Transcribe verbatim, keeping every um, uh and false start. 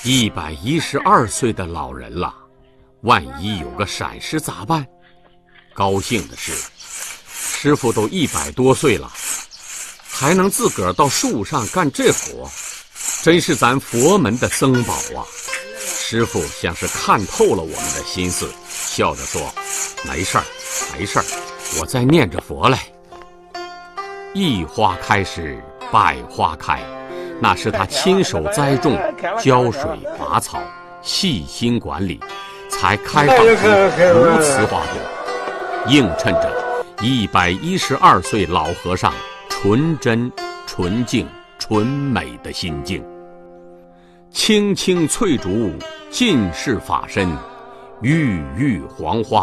一百一十二岁的老人了，万一有个闪失咋办？高兴的是，师傅都一百多岁了，还能自个儿到树上干这活，真是咱佛门的僧宝啊！师傅像是看透了我们的心思，笑着说：“没事儿，没事儿，我在念着佛嘞。”一花开时，百花开，那是他亲手栽种、浇水、拔草、细心管理，才开放出如此花朵，映衬着一百一十二岁老和尚纯真、纯净、纯美的心境。青青翠竹，尽是法身，郁郁黄花。